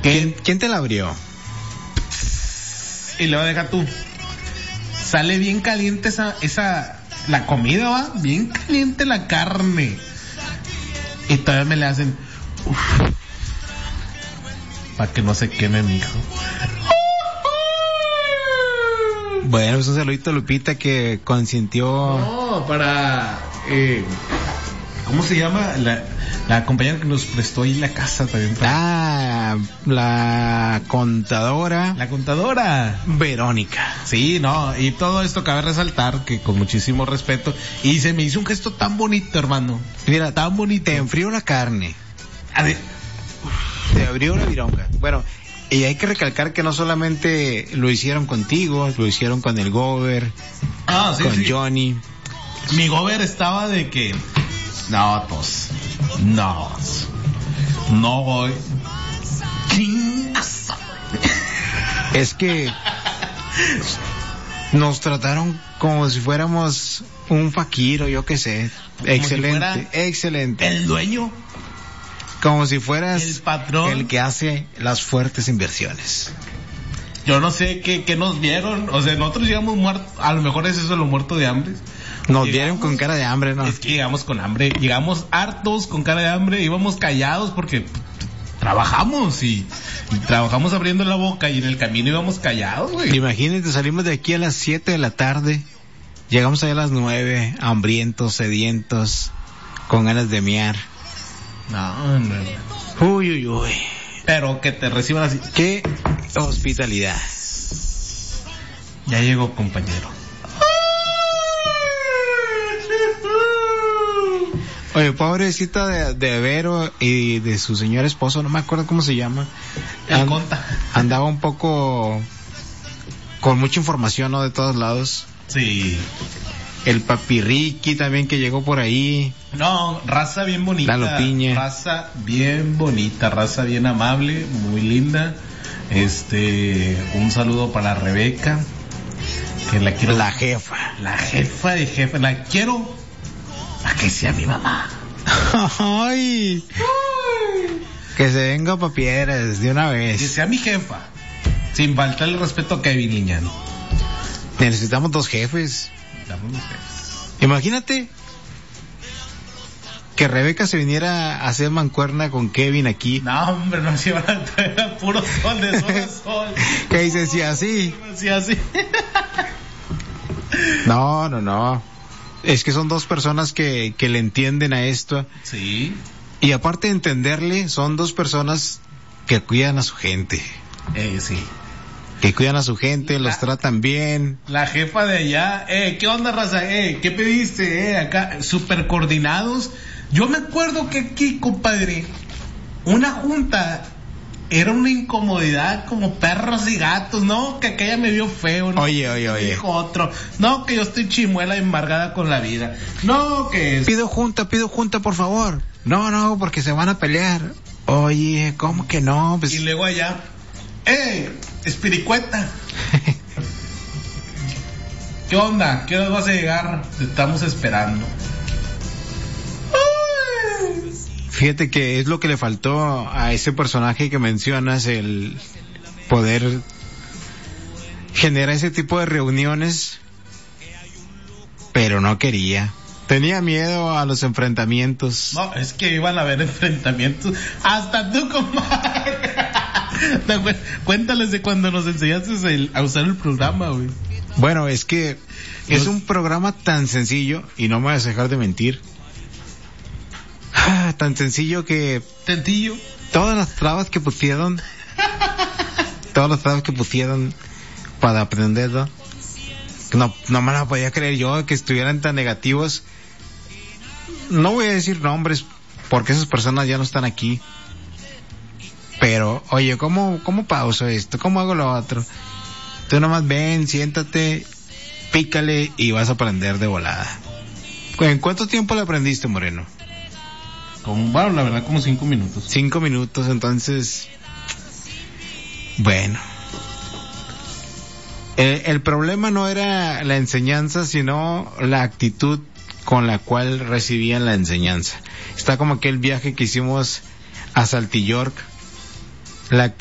¿Quién te la abrió? Y luego deja tú. Sale bien caliente la comida, va, bien caliente la carne. Y todavía me le hacen, para que no se queme mi hijo. Bueno, pues un saludito a Lupita que consintió. No, para ¿cómo se llama? La compañera que nos prestó ahí la casa también. La contadora. La contadora Verónica. Sí, no, y todo esto cabe resaltar que con muchísimo respeto. Y se me hizo un gesto tan bonito, hermano. Mira, tan bonito. Te enfrió la carne. Te abrió la vironga. Bueno, y hay que recalcar que no solamente lo hicieron contigo, lo hicieron con el Gober, sí, con sí. Johnny. Mi Gober estaba de que no voy. Es que nos trataron como si fuéramos un fakir o yo qué sé. Excelente, si excelente. El dueño. Como si fueras el patrón, el que hace las fuertes inversiones. Yo no sé qué nos vieron, o sea, nosotros llegamos muertos, a lo mejor es eso lo muerto de hambre. Nos vieron con cara de hambre, ¿no? Es que llegamos con hambre, llegamos hartos con cara de hambre, íbamos callados porque trabajamos y trabajamos abriendo la boca y en el camino íbamos callados, güey. Imagínate, salimos de aquí a las 7 de la tarde, llegamos allá a las 9, hambrientos, sedientos, con ganas de mear. No. Uy. Pero que te reciban así. ¡Qué hospitalidad! Ya llegó, compañero. Oye, pobrecita de Vero y de su señor esposo, no me acuerdo cómo se llama. Andaba un poco con mucha información, ¿no? De todos lados. Sí. El papi Ricky también que llegó por ahí. No, raza bien bonita. Lalo Piña. Raza bien bonita, raza bien amable, muy linda. Un saludo para Rebeca, que la quiero. La jefa. La jefa de jefa, la quiero a que sea mi mamá. Ay. Que se venga pa' piedras de una vez. Que sea mi jefa. Sin faltar el respeto a Kevin Liñán. Necesitamos dos jefes. Imagínate que Rebeca se viniera a hacer mancuerna con Kevin aquí. No, hombre, no se iban a traer puro sol, de sol a sol. ¿Qué dices? Sí, así. Sí, así. No. Es que son dos personas que le entienden a esto. Sí. Y aparte de entenderle, son dos personas que cuidan a su gente. Sí. Que cuidan a su gente, los tratan bien. La jefa de allá, ¿qué onda, raza? ¿Qué pediste? Acá, súper coordinados. Yo me acuerdo que aquí, compadre, una junta era una incomodidad como perros y gatos, ¿no? Que aquella me vio feo, ¿no? Oye. Dijo otro, no, que yo estoy chimuela embargada con la vida. No, que es... Pido junta, por favor. No, porque se van a pelear. Oye, ¿cómo que no? Pues... Y luego allá, Espiricueta. ¿Qué onda? ¿Qué hora vas a llegar? Te estamos esperando. Fíjate que es lo que le faltó a ese personaje que mencionas, el poder generar ese tipo de reuniones, pero no quería. Tenía miedo a los enfrentamientos. No, es que iban a haber enfrentamientos. Hasta tú, compadre. Cuéntales de cuando nos enseñaste a usar el programa, güey. Bueno, es que es un programa tan sencillo, y no me vas a dejar de mentir. Tan sencillo que... Sencillo. Todas las trabas que pusieron para aprenderlo, no me la podía creer yo, que estuvieran tan negativos. No voy a decir nombres, porque esas personas ya no están aquí. Pero, oye, ¿cómo pauso esto? ¿Cómo hago lo otro? Tú nomás ven, siéntate, pícale y vas a aprender de volada. ¿En cuánto tiempo le aprendiste, Moreno? Bueno, la verdad, como 5 minutos. 5 minutos, entonces... Bueno. El problema no era la enseñanza, sino la actitud con la cual recibían la enseñanza. Está como aquel viaje que hicimos a Saltillo. La